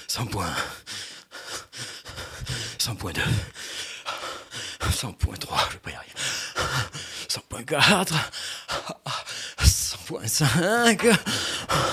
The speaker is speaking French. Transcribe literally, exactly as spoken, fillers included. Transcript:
cent point. cent point deux. cent point trois, je vais pas y arriver. cent point quatre. cent point cinq.